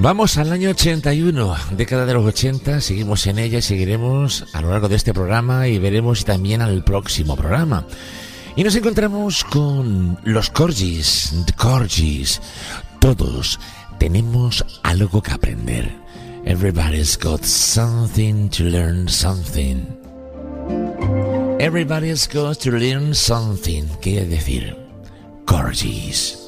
Vamos al año 81, década de los 80, seguimos en ella y seguiremos a lo largo de este programa y veremos también al próximo programa. Y nos encontramos con los Corgis, The Corgis. Todos tenemos algo que aprender. Everybody's got something to learn something. Everybody's got to learn something. Quiere decir, Corgis.